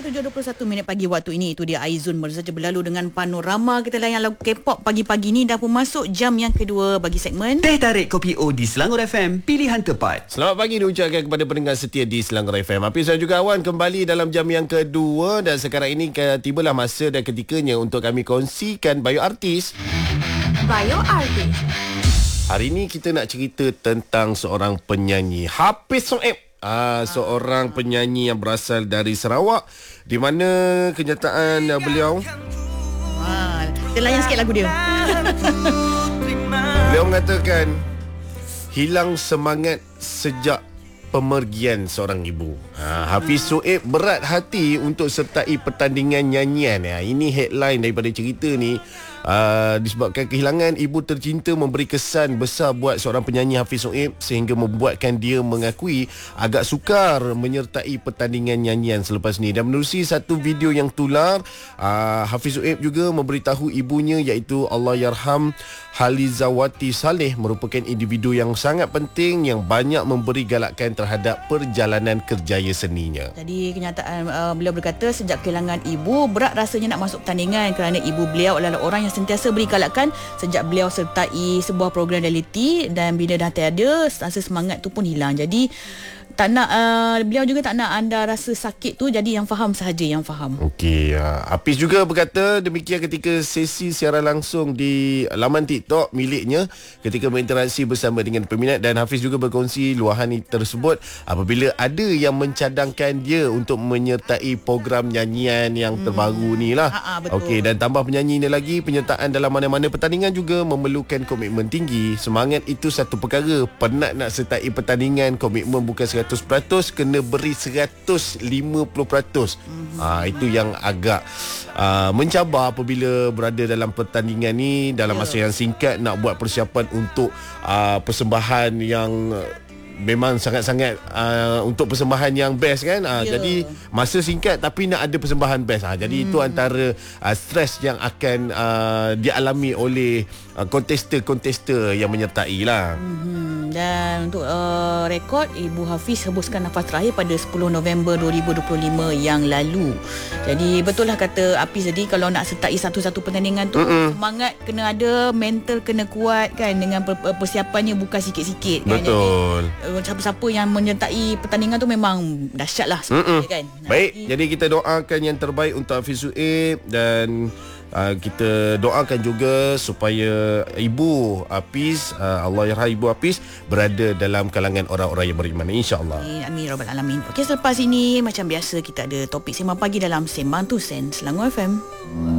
7.21 pagi waktu ini. Itu dia Aizun baru saja berlalu dengan panorama kita layan lagu K-pop pagi-pagi ni. Dah pun masuk jam yang kedua bagi segmen Teh Tarik Kopi O di Selangor FM, pilihan tepat. Selamat pagi diucapkan kepada pendengar setia di Selangor FM. Hafiz dan juga Awan kembali dalam jam yang kedua. Dan sekarang ini tibalah masa dan ketikanya untuk kami kongsikan bio artis. Bio artis. Hari ini kita nak cerita tentang seorang penyanyi, Hafiz Soeb. Seorang penyanyi yang berasal dari Sarawak, di mana kenyataan beliau. Kita layan sikit lagu dia. Beliau mengatakan hilang semangat sejak pemergian seorang ibu. Hafiz Soeb berat hati untuk sertai pertandingan nyanyian. Ini headline daripada cerita ni. Disebabkan kehilangan ibu tercinta memberi kesan besar buat seorang penyanyi Hafiz Soeb, sehingga membuatkan dia mengakui agak sukar menyertai pertandingan nyanyian selepas ni. Dan menerusi satu video yang tular, Hafiz Soeb juga memberitahu ibunya, iaitu Allahyarham Halizawati Saleh, merupakan individu yang sangat penting yang banyak memberi galakan terhadap perjalanan kerjaya seninya. Jadi kenyataan beliau berkata sejak kehilangan ibu, berat rasanya nak masuk pertandingan kerana ibu beliau adalah orang yang sentiasa beri galakan sejak beliau sertai sebuah program reality, dan bila dah tiada, rasa semangat tu pun hilang. Jadi tak nak beliau juga tak nak anda rasa sakit tu, jadi yang faham sahaja yang faham. Okey, Hafiz juga berkata demikian ketika sesi siaran langsung di laman TikTok miliknya ketika berinteraksi bersama dengan peminat. Dan Hafiz juga berkongsi luahan tersebut apabila ada yang mencadangkan dia untuk menyertai program nyanyian yang terbaru ni lah. Okey, dan tambah penyanyi ni lagi, penyertaan dalam mana-mana pertandingan juga memerlukan komitmen tinggi. Semangat itu satu perkara, penat nak sertai pertandingan, komitmen bukan 100%, kena beri 150%. Itu yang agak mencabar apabila berada dalam pertandingan ni dalam masa yang singkat, nak buat persiapan untuk persembahan yang memang sangat-sangat untuk persembahan yang best kan. Jadi masa singkat tapi nak ada persembahan best. Jadi itu antara stres yang akan dialami oleh kontester-kontester yang menyertai lah. Dan untuk rekod, Ibu Hafiz hembuskan nafas terakhir pada 10 November 2025 yang lalu. Jadi betul lah kata Hafiz tadi, kalau nak sertai satu-satu pertandingan tu, semangat kena ada, mental kena kuat kan, dengan persiapannya bukan sikit-sikit kan. Betul. Jadi siapa-siapa yang menyertai pertandingan tu memang dahsyat lah kan. Baik, jadi kita doakan yang terbaik untuk Hafiz Soeb, dan kita doakan juga supaya Ibu Hafiz, Allahyarham Ibu Hafiz, berada dalam kalangan orang-orang yang beriman, insya-Allah. Amin rabbal alamin. Okey, selepas ini macam biasa kita ada topik Sembang Pagi dalam Sembang Tu Sen Selangor FM.